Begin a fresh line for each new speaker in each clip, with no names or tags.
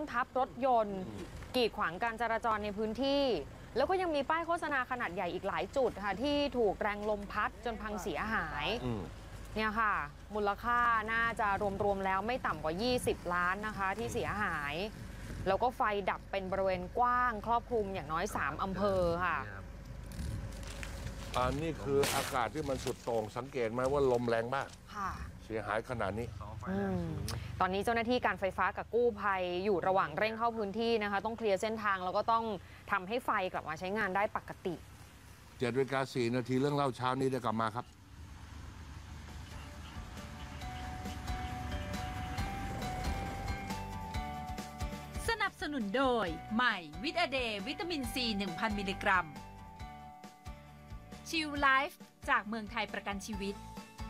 ทับรถยนต์กีดขวางการจราจรในพื้นที่แล้วก็ยังมีป้ายโฆษณาขนาดใหญ่อีกหลายจุดค่ะที่ถูกแรงลมพัดจนพังเสียหายเนี่ยค่ะมูลค่าน่าจะรวมๆแล้วไม่ต่ำกว่า20 ล้านนะคะที่เสียหายแล้วก็ไฟดับเป็นบริเวณกว้างครอบคลุมอย่างน้อย3อำเภอค่ะ
นี่คืออากาศที่มันสุดโต่งสังเกตไหมว่าลมแรงมาก
ค่ะ
เสียหายขนาดนี้
ตอนนี้เจ้าหน้าที่การไฟฟ้ากับกู้ภัยอยู่ระหว่างเร่งเข้าพื้นที่นะคะต้องเคลียร์เส้นทางแล้วก็ต้องทำให้ไฟกลับมาใช้งานได้ปกติ
7:04 เรื่องเล่าเช้านี้จะกลับมาครับ
สนับสนุนโดยใหม่วิตาเดย์วิตามินซี 1,000 มิลลิกรัมชิลไลฟ์จากเมืองไทยประกันชีวิต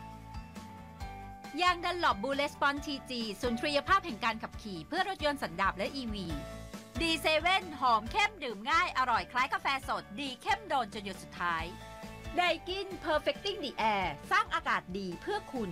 ยางดันหลบบูเลสปอนทีจีสุนทรียภาพแห่งการขับขี่เพื่อรถยนต์สันดาปและ EV ดีเซเว่นหอมเข้มดื่มง่ายอร่อยคล้ายกาแฟสดดีเข้มโดนจนหยดสุดท้ายไดกิน Perfecting the Air สร้างอากาศดีเพื่อคุณ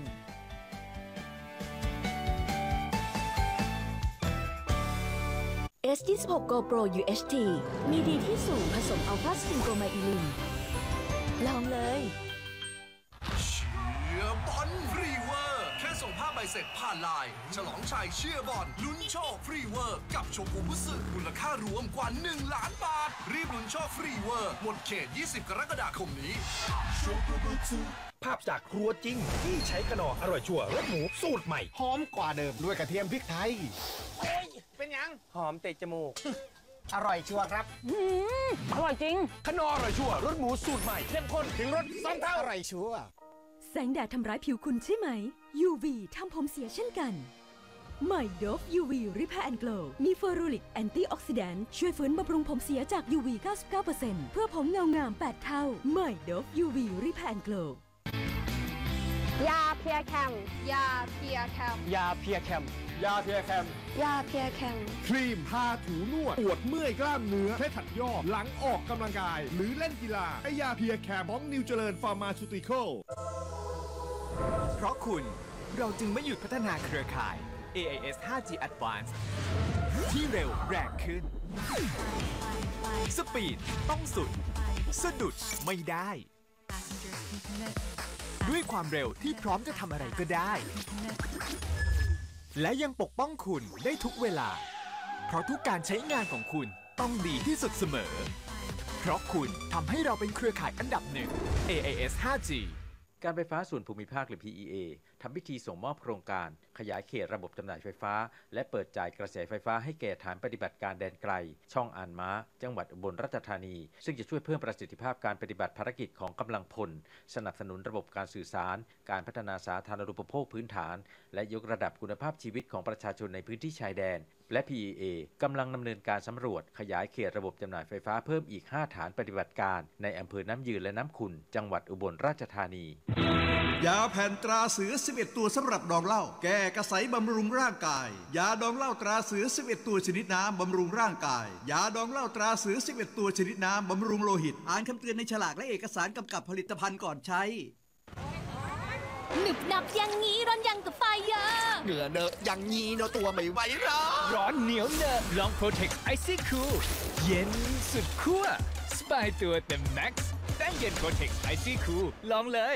S26 Go Pro UHT มีดีที่สูงผสมอัลฟาสตินโกไมอิลินลองเลย
เชียร์บอลฟรีเวอร์แค่ส่งภาพใบเสร็จผ่านไลน์ฉลองชัยเชียร์บอลลุ้นโชคฟรีเวอร์กับโชกุบุสึมูลค่ารวมกว่า1 ล้านบาทรีบลุ้นโชคฟรีเวอร์หมดเขต20 กรกฎาคมนี้
ภาพจากครัวจริงที่ใช้ขนออร่อยชั่วรสหมูสูตรใหม่
หอมกว่าเดิมด้วยกระเทียมพริกไทย
โอ้ยเป็นยัง
หอมเตะจมูกอร่อยชัวครับ
อร่อยจริง
ขนออร่อยชั่วรสหมูสูตรใหม่เข้มข้นถึงรส3 เท่า
อร่อยชัว
แสงแดดทำร้ายผิวคุณใช่ไหม UV ทำผมเสียเช่นกันใหม่โดฟ UV Repair and Glow มีเฟอรูริกแอนตี้ออกซิแดนต์ช่วยฟื้นบำรุงผมเสียจาก UV 99% เพื่อผมเงางาม8 เท่าใหม่โดฟ UV Repair and Glow
ยาเพียแคมยาเพียแคม
ยาเพียแคม
ยาเพียแคม
ครีมทาถูนวดปวดเมื่อยกล้ามเนื้อให้ถัดยอดหลังออกกำลังกายหรือเล่นกีฬาไอยาเพียแคมของนิวเจริญฟาร์มาซูติคอล
เพราะคุณเราจึงไม่หยุดพัฒนาเครือข่าย AIS 5G Advanced ที่เร็วแรงขึ้นสปีดต้องสุดสะดุดไม่ได้ด้วยความเร็วที่พร้อมจะทำอะไรก็ได้และยังปกป้องคุณได้ทุกเวลาเพราะทุกการใช้งานของคุณต้องดีที่สุดเสมอเพราะคุณทำให้เราเป็นเครือข่ายอันดับ1 AIS 5G
การไฟฟ้าส่วนภูมิภาคหรือ PEA ทำพิธีส่งมอบโครงการขยายเขตระบบจำหน่ายไฟฟ้าและเปิดจ่ายกระแสไฟฟ้าให้แก่ฐานปฏิบัติการแดนไกลช่องอ่านม้าจังหวัดอุบลราชธานีซึ่งจะช่วยเพิ่มประสิทธิภาพการปฏิบัติภารกิจของกำลังพลสนับสนุนระบบการสื่อสารการพัฒนาสาธารณูปโภคพื้นฐานและยกระดับคุณภาพชีวิตของประชาชนในพื้นที่ชายแดนและ PEA กำลังดำเนินการสำรวจขยายเขตระบบจำหน่ายไฟฟ้าเพิ่มอีก5ฐานปฏิบัติการในอำเภอน้ำยืนและน้ำขุ่นจังหวัดอุบลราชธานี
ยาแผ่นตราเสือ11 ตัวสำหรับดองเหล้าแก้กระสายบำรุงร่างกายยาดองเหล้าตราเสือ11 ตัวชนิดน้ำบำรุงร่างกายยาดองเหล้าตราเสือ11 ตัวชนิดน้ำบำรุงโลหิตอ่านคำเตือนในฉลากและเอกสารกำกับผลิตภัณฑ์ก่อนใช้
หนึบหนับอย่างงี้ร้อนยังกับไฟเยอะ
เหงื่อเนอะอย่างงี้เนอะตัวไม่ไหวหรอ
ร้อนเหนียวเนอะลอง Protect Icy Cool เย็นสุดขั้วสบายตัวเต็มแม็กซ์แป้งเย็น Protect Icy Cool ลองเลย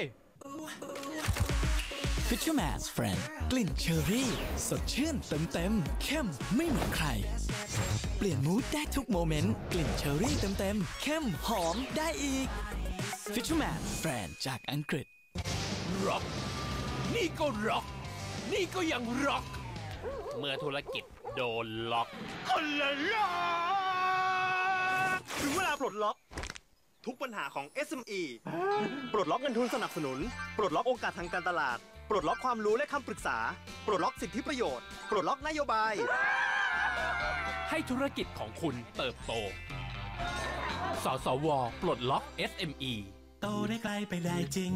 Fisherman's Friend กลิ่นเชอร์รี่สดชื่นเต็มเข้มไม่เหมือนใครเปลี่ยนมูดได้ทุกโมเมนต์กลิ่นเชอร์รี่เต็มเข้มหอมได้อีก Fisherman's Friend จากอังกฤษ
ร็อกนี่ก็ร็อกนี่ก็ยังร็อกเมื่อธุรกิจโดนล็อกก็ละล็อก
ถึงเวลาปลดล็อกทุกปัญหาของ SME ปลดล็อกเงินทุนสนับสนุนปลดล็อกโอกาสทางการตลาดปลดล็อกความรู้และคำปรึกษาปลดล็อกสิทธิประโยชน์ปลดล็อกนโยบาย
ให้ธุรกิจของคุณเติบโตสสว.ปลดล็อก SME
โตได้ไกลไปได้จริง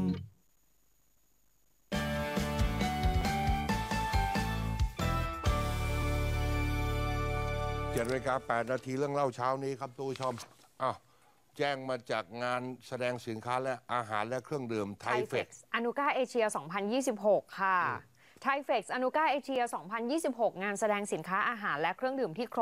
7:08 เรื่องเล่าเช้านี้ครับทุกผู้ชมแจ้งมาจากงานแสดงสินค้าและอาหารและเครื่องดื่มไทเฟกซ์
อนุก้าเอเชีย 2026 ค่ะไทเฟกซ์อนุก้าเอเชีย 2026 งานแสดงสินค้าอาหารและเครื่องดื่มที่ครบ